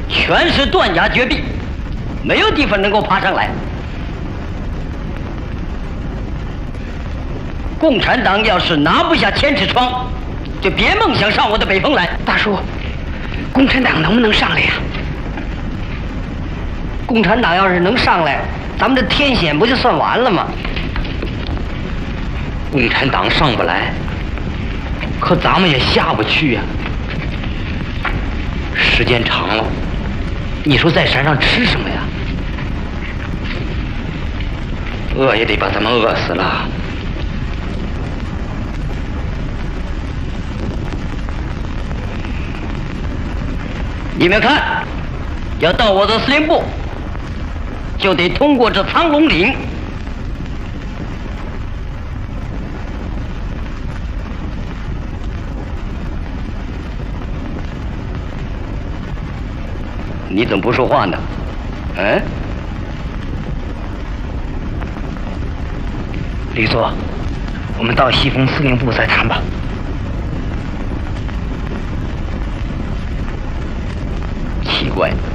全是断崖绝壁，没有地方能够爬上来。共产党要是拿不下千尺窗，就别梦想上我的北峰来。 大叔，共产党能不能上来呀？ 共产党要是能上来，咱们这天险不就算完了吗？ 共产党上不来，可咱们也下不去呀。时间长了，你说在山上吃什么呀？饿也得把他们饿死了。 你们看，要到我的司令部，就得通过这苍龙岭。你怎么不说话呢？嗯？ 李座，我们到西风司令部再谈吧。 奇怪。